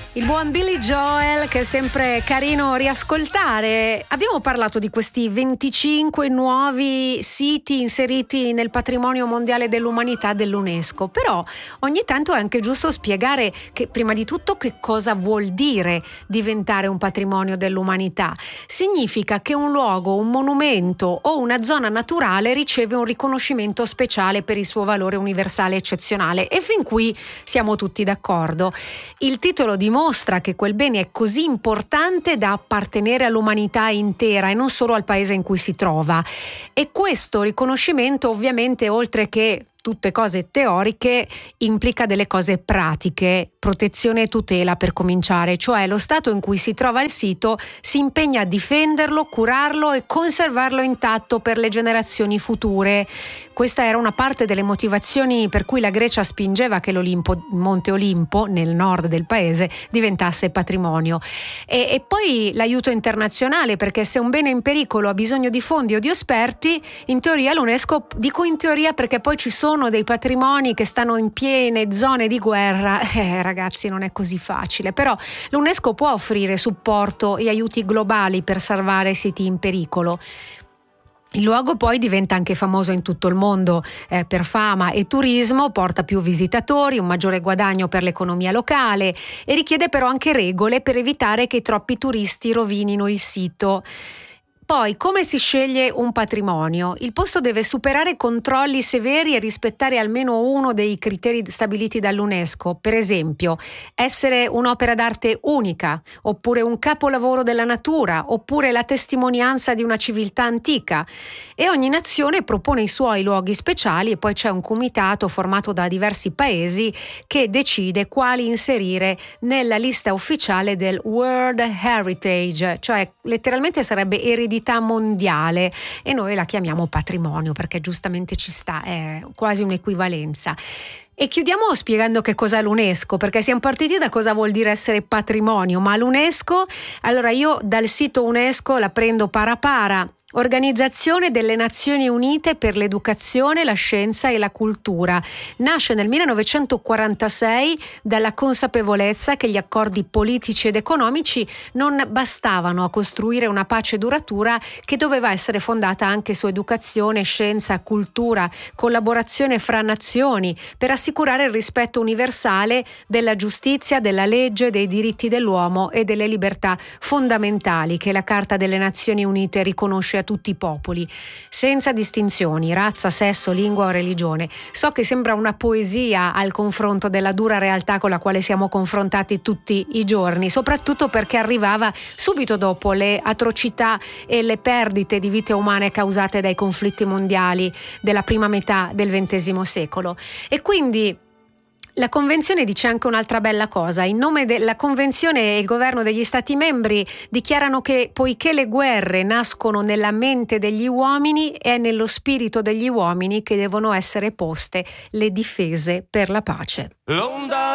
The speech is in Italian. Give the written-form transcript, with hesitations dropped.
Il buon Billy Joel, che è sempre carino riascoltare. Abbiamo parlato di questi 25 nuovi siti inseriti nel patrimonio mondiale dell'umanità dell'UNESCO, però ogni tanto è anche giusto spiegare che prima di tutto che cosa vuol dire diventare un patrimonio dell'umanità. Significa che un luogo, un monumento o una zona naturale riceve un riconoscimento speciale per il suo valore universale eccezionale, e fin qui siamo tutti d'accordo. Il titolo dimostra che quel bene è così importante da appartenere all'umanità intera e non solo al paese in cui si trova. E questo riconoscimento, ovviamente, oltre che tutte cose teoriche, implica delle cose pratiche, protezione e tutela per cominciare, cioè lo stato in cui si trova il sito si impegna a difenderlo, curarlo e conservarlo intatto per le generazioni future. Questa era una parte delle motivazioni per cui la Grecia spingeva che l'Olimpo, Monte Olimpo, nel nord del paese, diventasse patrimonio. E poi l'aiuto internazionale, perché se un bene in pericolo ha bisogno di fondi o di esperti, in teoria l'UNESCO, dico in teoria perché poi ci sono dei patrimoni che stanno in piene zone di guerra, ragazzi, non è così facile, però l'UNESCO può offrire supporto e aiuti globali per salvare siti in pericolo. Il luogo poi diventa anche famoso in tutto il mondo per fama e turismo, porta più visitatori, un maggiore guadagno per l'economia locale e richiede però anche regole per evitare che troppi turisti rovinino il sito. Poi, come si sceglie un patrimonio? Il posto deve superare controlli severi e rispettare almeno uno dei criteri stabiliti dall'UNESCO, per esempio essere un'opera d'arte unica, oppure un capolavoro della natura, oppure la testimonianza di una civiltà antica. E ogni nazione propone i suoi luoghi speciali e poi c'è un comitato formato da diversi paesi che decide quali inserire nella lista ufficiale del World Heritage, cioè letteralmente sarebbe eredità mondiale, e noi la chiamiamo patrimonio perché giustamente ci sta, è quasi un'equivalenza. E chiudiamo spiegando che cos'è l'UNESCO, perché siamo partiti da cosa vuol dire essere patrimonio, ma l'UNESCO, allora io dal sito UNESCO la prendo para. Organizzazione delle Nazioni Unite per l'Educazione, la Scienza e la Cultura. Nasce nel 1946 dalla consapevolezza che gli accordi politici ed economici non bastavano a costruire una pace duratura, che doveva essere fondata anche su educazione, scienza, cultura, collaborazione fra nazioni, per assicurare il rispetto universale della giustizia, della legge, dei diritti dell'uomo e delle libertà fondamentali che la Carta delle Nazioni Unite riconosce a tutti i popoli, senza distinzioni, razza, sesso, lingua o religione. So che sembra una poesia al confronto della dura realtà con la quale siamo confrontati tutti i giorni, soprattutto perché arrivava subito dopo le atrocità e le perdite di vite umane causate dai conflitti mondiali della prima metà del XX secolo. E quindi la Convenzione dice anche un'altra bella cosa. In nome della Convenzione e il governo degli Stati membri dichiarano che poiché le guerre nascono nella mente degli uomini, è nello spirito degli uomini che devono essere poste le difese per la pace. L'onda